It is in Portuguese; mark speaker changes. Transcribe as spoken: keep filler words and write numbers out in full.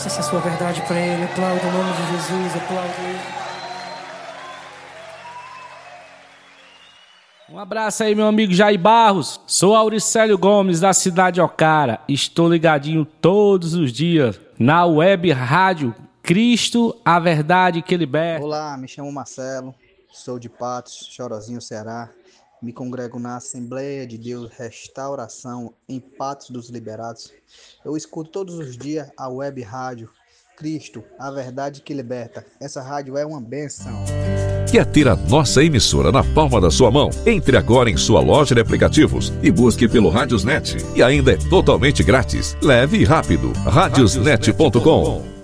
Speaker 1: Se essa é a sua verdade pra ele, aplauda o nome de Jesus, aplauda ele.
Speaker 2: Um abraço aí, meu amigo Jair Barros. Sou Auricélio Gomes, da cidade Ocara. Estou ligadinho todos os dias na web rádio Cristo, a verdade que liberta.
Speaker 3: Olá, me chamo Marcelo, sou de Patos, Chorozinho, Ceará. Me congrego na Assembleia de Deus Restauração, em Patos dos Liberados. Eu escuto todos os dias a web rádio Cristo, a verdade que liberta. Essa rádio é uma bênção.
Speaker 4: Quer ter a nossa emissora na palma da sua mão? Entre agora em sua loja de aplicativos e busque pelo Radiosnet. E ainda é totalmente grátis. Leve e rápido. radiosnet ponto com.